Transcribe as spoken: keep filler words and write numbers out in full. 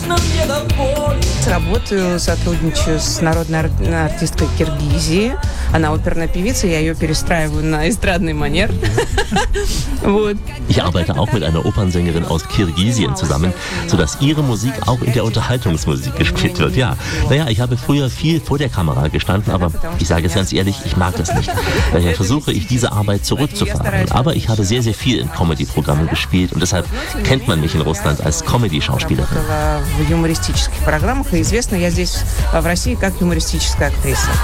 Работаю, сотрудничаю с народной ар- артисткой Киргизии. Она оперная певица, я ее перестраиваю на эстрадный манер. Вот. Ich arbeite auch mit einer Opernsängerin aus Kirgisien zusammen, sodass ihre Musik auch in der Unterhaltungsmusik gespielt wird. Ja, naja, ich habe früher viel vor der Kamera gestanden, aber ich sage es ganz ehrlich, ich mag das nicht. Daher versuche ich, diese Arbeit zurückzufahren. Aber ich habe sehr, sehr viel in Comedy-Programmen gespielt und deshalb kennt man mich in Russland als Comedy-Schauspielerin. В юмористических программах, и известна я здесь в России как юмористическая актриса.